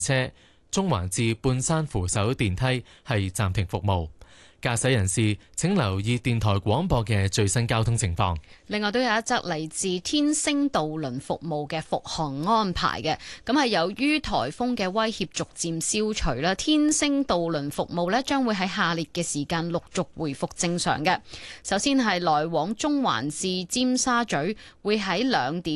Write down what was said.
車中環至半山扶手電梯係暫停服務。駕駛人士請留意電台廣播嘅最新交通情況。 另外都有一則嚟自天星渡輪服務嘅復航安排嘅，咁係由於颱風嘅威脅逐漸消除啦，天星渡輪服務呢將會喺下列嘅時間陸續回復正常嘅。首先係來往中環至尖沙咀會喺2點